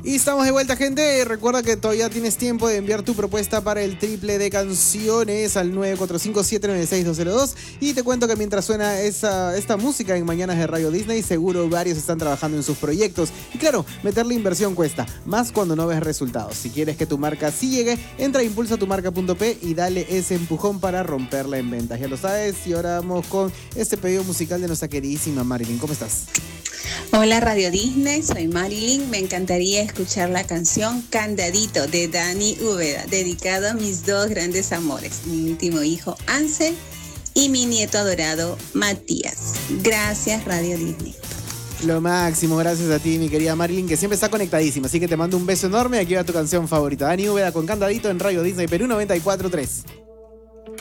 Y estamos de vuelta, gente. Recuerda que todavía tienes tiempo de enviar tu propuesta para el triple de canciones al 945-796-202. Y te cuento que mientras suena esta música en Mañanas de Radio Disney, seguro varios están trabajando en sus proyectos. Y claro, meterle inversión cuesta, más cuando no ves resultados. Si quieres que tu marca sí llegue, entra a impulsatumarca.p y dale ese empujón para romperla en ventas. Ya lo sabes, y ahora vamos con este pedido musical de nuestra queridísima Marilyn. ¿Cómo estás? Hola Radio Disney, soy Marilyn. Me encantaría escuchar la canción Candadito de Dani Úbeda, dedicado a mis dos grandes amores, mi último hijo Ansel y mi nieto adorado Matías. Gracias Radio Disney. Lo máximo, gracias a ti, mi querida Marilyn, que siempre está conectadísima. Así que te mando un beso enorme. Aquí va tu canción favorita, Dani Úbeda con Candadito en Radio Disney Perú 94.3.